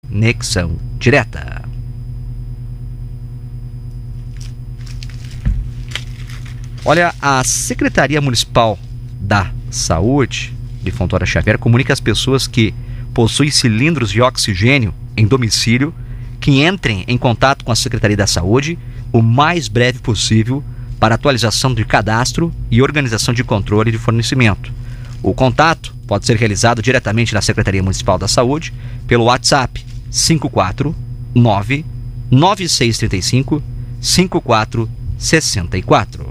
Conexão Direta. Olha, a Secretaria Municipal da Saúde de Fontoura Xavier comunica às pessoas que possuem cilindros de oxigênio em domicílio que entrem em contato com a Secretaria da Saúde o mais breve possível para atualização de cadastro e organização de controle de fornecimento. O contato pode ser realizado diretamente na Secretaria Municipal da Saúde pelo WhatsApp 549-9635-5464.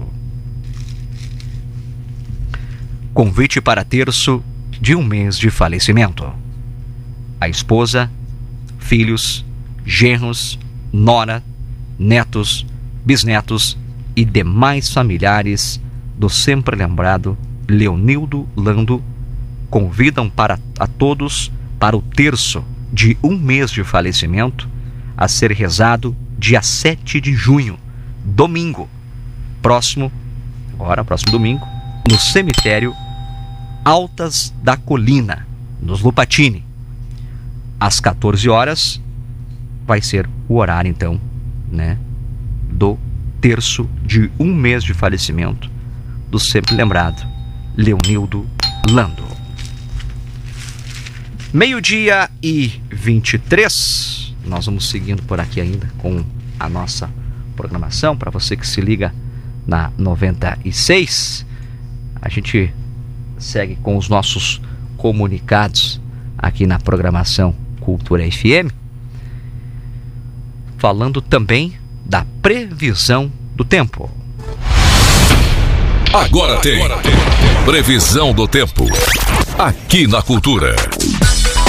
Convite para terço de 1 mês de falecimento. A esposa, filhos, genros, nora, netos, bisnetos e demais familiares do sempre lembrado Leonildo Lando convidam a todos para o terço de 1 mês de falecimento a ser rezado dia 7 de junho, domingo, próximo domingo, no cemitério Altas da Colina, nos Lupatini. Às 14 horas vai ser o horário, então, do terço de 1 mês de falecimento do sempre lembrado Leonildo Lando. 12h23. Nós vamos seguindo por aqui ainda com a nossa programação. Para você que se liga na 96, a gente segue com os nossos comunicados aqui na programação Cultura FM, falando também da previsão do tempo. Agora tem previsão do tempo aqui na Cultura.